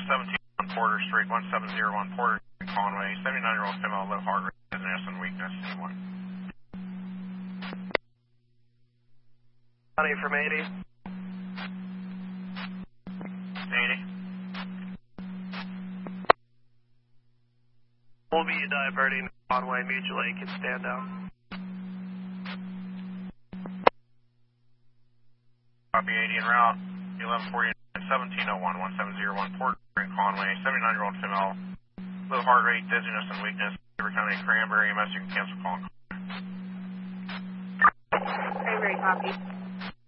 17 on Porter Street, 1701 Porter Street, Conway, 79-year-old female, low heart rate, dizziness and weakness, C1. County from 80. 80. We'll be diverting Conway, mutual aid can stand down. Copy 80 en route, 1140, 1701, 1701 Porter Street, Conway, 79-year-old female, low heart rate, dizziness and weakness, Beaver County, Cranberry, MS, you can cancel calling. Cranberry, copy.